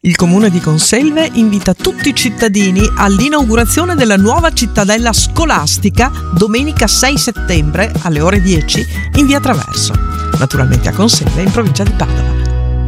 Il comune di Conselve invita tutti i cittadini all'inaugurazione della nuova cittadella scolastica domenica 6 settembre alle ore 10 in via Traverso, naturalmente a Conselve in provincia di Padova.